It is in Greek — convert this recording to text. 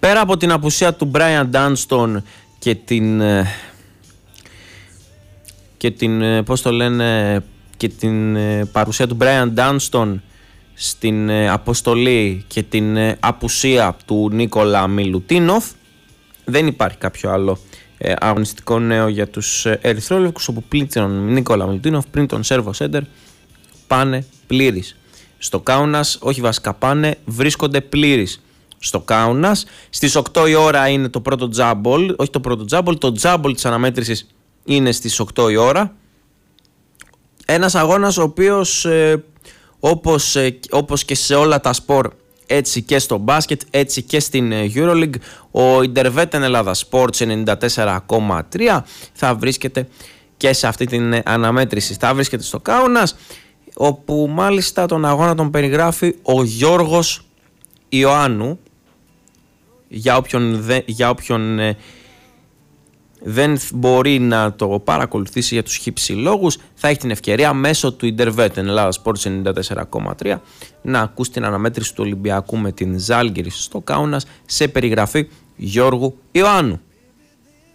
πέρα από την απουσία του Brian Dunston και την παρουσία του Brian Dunston στην αποστολή και την απουσία του Νίκολα Μιλουτίνοφ, δεν υπάρχει κάποιο άλλο αγωνιστικό νέο για τους ερυθρόλευκους, όπου πλην τον Νίκολα Μιλουτίνοφ, πριν τον Σέρβο Σέντερ, πάνε πλήρης. Στο Κάουνας, όχι βασικά πάνε, βρίσκονται πλήρης στο Κάουνας. Στις 8 η ώρα είναι το πρώτο τζάμπολ, όχι το πρώτο τζάμπολ, το τζάμπολ της αναμέτρησης είναι στις 8 η ώρα. Ένας αγώνας ο οποίος όπως και σε όλα τα σπορ, έτσι και στο μπάσκετ, έτσι και στην EuroLeague, ο Intervetten Ελλάδα Sports 94,3 θα βρίσκεται και σε αυτή την αναμέτρηση. Θα βρίσκεται στο Κάουνας, όπου μάλιστα τον αγώνα τον περιγράφει ο Γιώργος Ιωάννου. Για όποιον δεν μπορεί να το παρακολουθήσει για τους χύψη λόγους, θα έχει την ευκαιρία μέσω του Intervetten Ελλάδα Sports 94,3 να ακούσει την αναμέτρηση του Ολυμπιακού με την Ζάλγκιρις στο Κάουνας σε περιγραφή Γιώργου Ιωάννου.